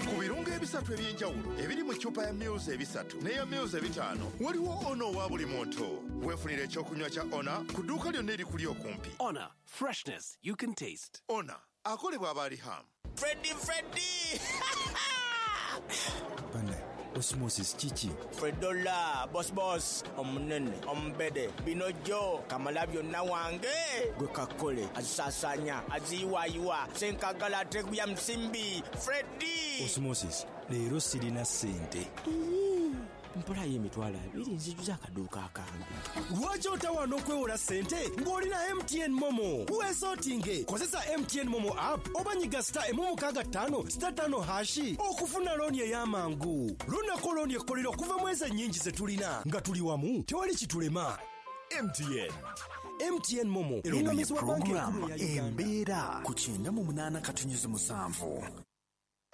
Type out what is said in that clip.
ku birungo ebisatu ebyenjawulo ebiri mu ccupa ya Mils ebisatu n'eya Mils ebitaano waliwo ono owa buli muntu. Weefunira ekyokunywa kya Ona ku dduuka lyonna erikuli okumpi. Ona, freshness you can taste. Ona akolebwa Abaliham. Freddy! Bane, osmosis chichi. Fredola, boss, omunene, ombede, binojo, kamalabyo na wange. Gwe kakole, azisasanya, aziyiwayiwa, senkagala tekuya msimbi. Freddy! Osmosis, leero sirina ssente. Mpola y'emitwalo 2 nzijuza akaduuka akambi. Lwaki otawaana okwewola ssente ng'olina MTN Momo? Weesootinge, kozesa MTN Momo app oba nyiga *655*5 okufuna looni ey'amangu. Lunako looni ekkolera okuva mu ezo ennyingi ze tulina. Nga tuli wamu, tewali kitulema. MTN Momo. Eno ye program embeera ku 98.7.